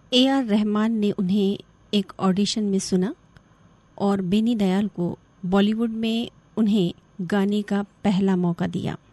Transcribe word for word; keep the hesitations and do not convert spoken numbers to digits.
A R Rahman ने उन्हें एक ऑडिशन में सुना और बेनी दयाल को बॉलीवुड में उन्हें गाने का पहला मौका दिया।